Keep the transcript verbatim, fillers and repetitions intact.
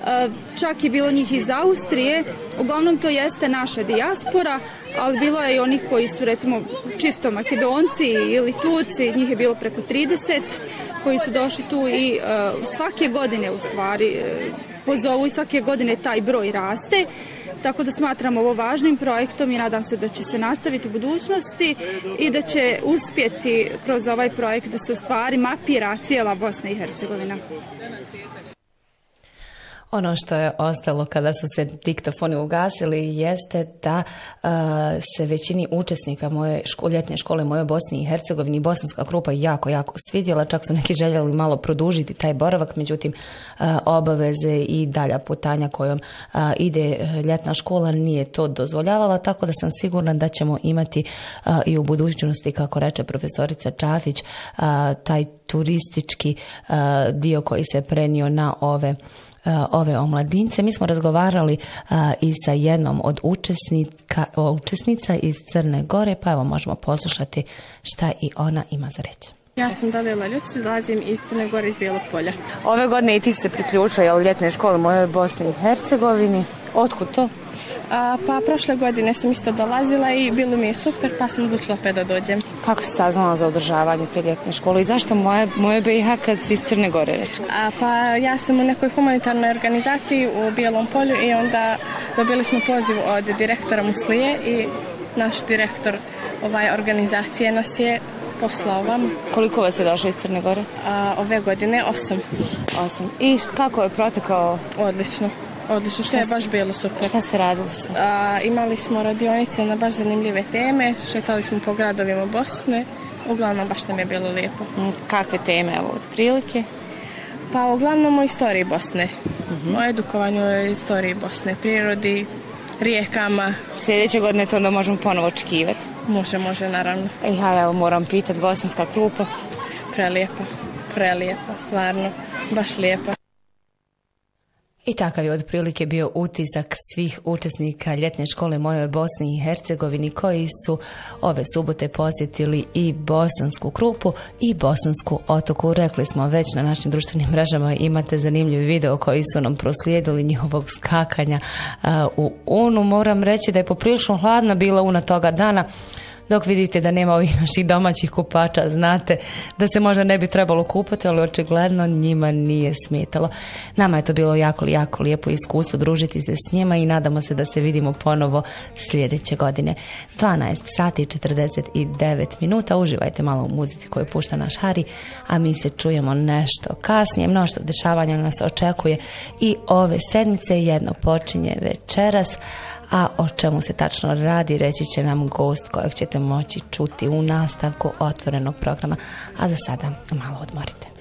čak je bilo njih iz Austrije. Uglavnom to jeste naša dijaspora, ali bilo je i onih koji su recimo čisto Makedonci ili Turci, njih je bilo preko trideset koji su došli tu i svake godine u stvari pozovu i svake godine taj broj raste. Tako da smatram ovo važnim projektom i nadam se da će se nastaviti u budućnosti i da će uspjeti kroz ovaj projekt da se u stvari mapira cijela Bosna i Hercegovina. Ono što je ostalo kada su se diktofoni ugasili jeste da uh, se većini učesnika moje ško, ljetne škole moje Bosni i Hercegovini Bosanska Krupa jako, jako svidjela. Čak su neki željeli malo produžiti taj boravak, međutim uh, obaveze i dalja putanja kojom uh, ide ljetna škola nije to dozvoljavala, tako da sam sigurna da ćemo imati uh, i u budućnosti, kako reče profesorica Čafić, uh, taj turistički uh, dio koji se prenio na ove ove omladince. Mi smo razgovarali uh, i sa jednom od učesnika, učesnica iz Crne Gore, pa evo možemo poslušati šta i ona ima za reći. Ja sam Dalila Ljucić, dolazim iz Crne Gore, iz Bijelog Polja. Ove godine i ti se priključila u ljetne škole moje Bosni i Hercegovini. Otkud to? A, pa prošle godine sam isto dolazila i bilo mi je super, pa sam odlučila opet da dođem. Kako si saznala za održavanje te ljetne škole i zašto moje, moje B i H kad si iz Crne Gore reći? A, pa ja sam u nekoj humanitarnoj organizaciji u Bijelom Polju i onda dobili smo poziv od direktora Muslije i naš direktor ovaj organizacije nas je poslao vam. Koliko vas je došlo iz Crne Gore? A, ove godine osam. Osam. I kako je protekao? Odlično. Odlično, sve je baš bilo super. Šta ste radili su? A, imali smo radionice na baš zanimljive teme, šetali smo po gradovima Bosne, uglavnom baš nam je bilo lijepo. Kakve teme, evo, od prilike? Pa uglavnom o istoriji Bosne, uh-huh. o edukovanju o istoriji Bosne, prirodi, rijekama. Sljedeće godine to onda možemo ponovo očekivati? Može, može, naravno. E, ja evo moram pitati, Bosanska Krupa? Prelijepa, prelijepa, stvarno, baš lijepa. I takav je otprilike bio utisak svih učesnika ljetne škole moje Bosni i Hercegovini koji su ove subote posjetili i Bosansku Krupu i Bosansku Otoku. Rekli smo već na našim društvenim mrežama imate zanimljiv video koji su nam proslijedili njihovog skakanja uh, u Unu. Moram reći da je poprilično hladna bila Una toga dana. Dok vidite da nema ovih naših domaćih kupača, znate da se možda ne bi trebalo kupati, ali očigledno njima nije smetalo. Nama je to bilo jako, jako lijepo iskustvo družiti se s njima i nadamo se da se vidimo ponovo sljedeće godine. dvanaest sati i četrdeset devet minuta. Uživajte malo u muzici koju pušta naš Hari, a mi se čujemo nešto kasnije. Mnoštvo dešavanja nas očekuje i ove sedmice. Jedno počinje večeras, a o čemu se tačno radi reći će nam gost kojeg ćete moći čuti u nastavku otvorenog programa. A za sada malo odmorite.